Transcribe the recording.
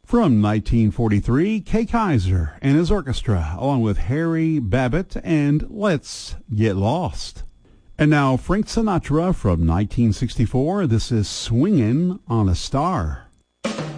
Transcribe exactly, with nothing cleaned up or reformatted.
From nineteen forty-three, Kay Kaiser and his orchestra, along with Harry Babbitt and Let's Get Lost. And now Frank Sinatra from nineteen sixty-four, this is Swingin' on a Star.